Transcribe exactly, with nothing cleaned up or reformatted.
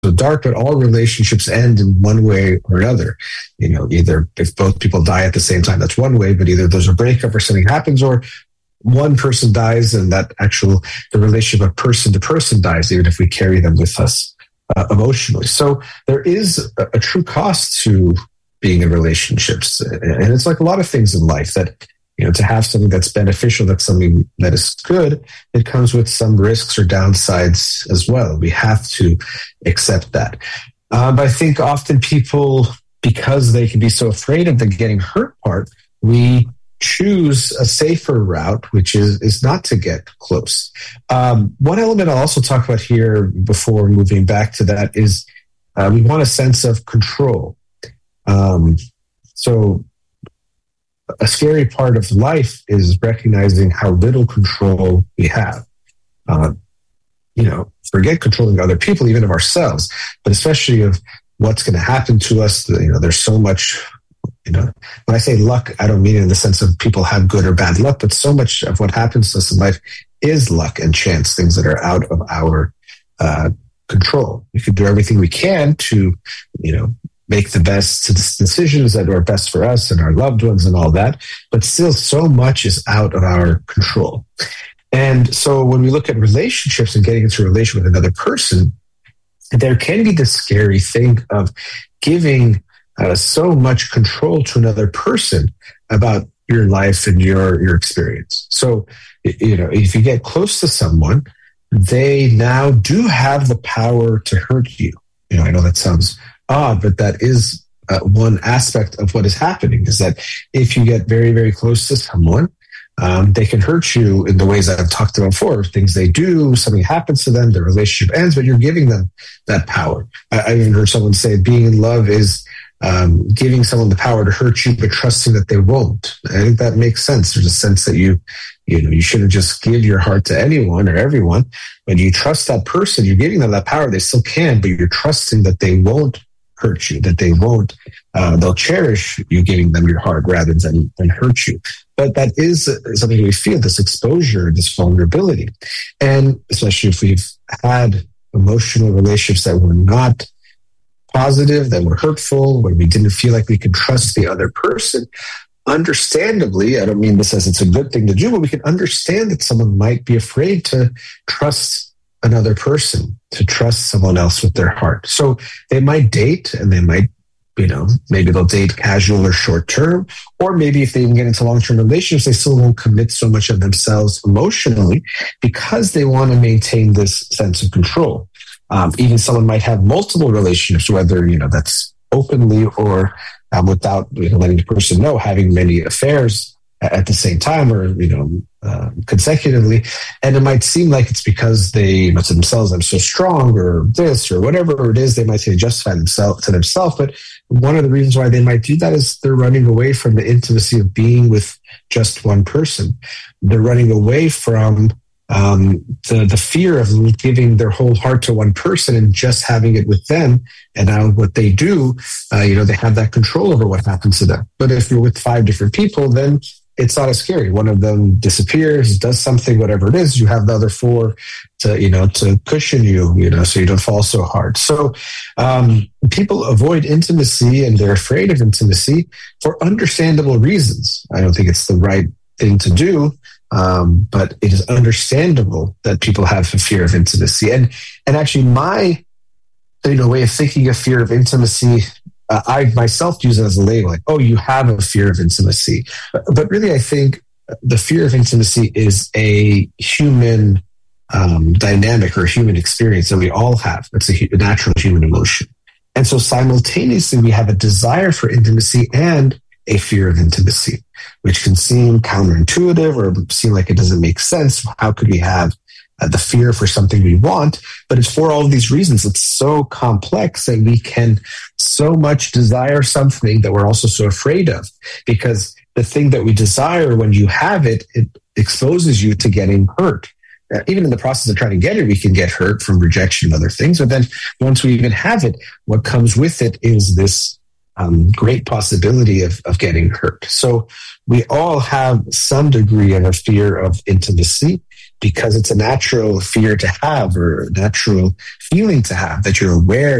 dark, but all relationships end in one way or another. You know, either if both people die at the same time, that's one way, but either there's a breakup or something happens, or one person dies and that actual, the relationship of person to person dies, even if we carry them with us uh, emotionally. So there is a, a true cost to being in relationships. And it's like a lot of things in life that, you know, to have something that's beneficial, that's something that is good, it comes with some risks or downsides as well. We have to accept that. Um, but I think often people, because they can be so afraid of the getting hurt part, we choose a safer route, which is, is not to get close. Um, one element I'll also talk about here before moving back to that is uh, we want a sense of control. Um, so a scary part of life is recognizing how little control we have. Uh, you know, forget controlling other people, even of ourselves, but especially of what's going to happen to us. You know, there's so much, you know, when I say luck, I don't mean it in the sense of people have good or bad luck, but so much of what happens to us in life is luck and chance, things that are out of our uh, control. We can do everything we can to, you know, make the best decisions that are best for us and our loved ones and all that, but still so much is out of our control. And so when we look at relationships and getting into a relationship with another person, there can be this scary thing of giving uh, so much control to another person about your life and your, your experience. So, you know, if you get close to someone, they now do have the power to hurt you. You know, I know that sounds odd, but that is uh, one aspect of what is happening, is that if you get very, very close to someone, um, they can hurt you in the ways that I've talked about before. Things they do, something happens to them, the relationship ends, but you're giving them that power. I, I even heard someone say being in love is um, giving someone the power to hurt you, but trusting that they won't. I think that makes sense. There's a sense that you, you know, you shouldn't just give your heart to anyone or everyone. When you trust that person, you're giving them that power. They still can, but you're trusting that they won't hurt you, that they won't, uh, they'll cherish you giving them your heart rather than, than hurt you. But that is something we feel, this exposure, this vulnerability. And especially if we've had emotional relationships that were not positive, that were hurtful, when we didn't feel like we could trust the other person, understandably, I don't mean this as it's a good thing to do, but we can understand that someone might be afraid to trust another person, to trust someone else with their heart. So they might date and they might, you know, maybe they'll date casual or short term, or maybe if they even get into long-term relationships, they still won't commit so much of themselves emotionally because they want to maintain this sense of control. Um, even someone might have multiple relationships, whether, you know, that's openly or um, without, you know, letting the person know, having many affairs at the same time or, you know, uh, consecutively. And it might seem like it's because they, you know, to themselves, I'm so strong or this or whatever it is, they might say justify themselves to themselves. But one of the reasons why they might do that is they're running away from the intimacy of being with just one person. They're running away from um, the, the fear of giving their whole heart to one person and just having it with them. And now what they do, uh, you know, they have that control over what happens to them. But if you're with five different people, then it's not as scary. One of them disappears, does something, whatever it is. You have the other four to, you know, to cushion you, you know, so you don't fall so hard. So um, people avoid intimacy and they're afraid of intimacy for understandable reasons. I don't think it's the right thing to do, um, but it is understandable that people have a fear of intimacy. And and actually, my you know way of thinking of fear of intimacy, Uh, I myself use it as a label, like, oh, you have a fear of intimacy. But, but really, I think the fear of intimacy is a human um, dynamic or human experience that we all have. It's a, a natural human emotion. And so simultaneously, we have a desire for intimacy and a fear of intimacy, which can seem counterintuitive or seem like it doesn't make sense. How could we have Uh, the fear for something we want? But it's for all of these reasons. It's so complex that we can so much desire something that we're also so afraid of, because the thing that we desire, when you have it, it exposes you to getting hurt. Uh, even in the process of trying to get it, we can get hurt from rejection and other things. But then once we even have it, what comes with it is this um, great possibility of, of getting hurt. So we all have some degree of a fear of intimacy. because it's a natural fear to have or a natural feeling to have, that you're aware